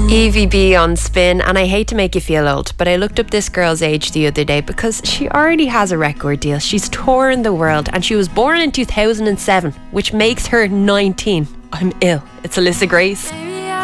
Evie B on Spin, and I hate to make you feel old, but I looked up this girl's age the other day because she already has a record deal. She's touring the world and she was born in 2007, which makes her 19. I'm ill. It's Alyssa Grace.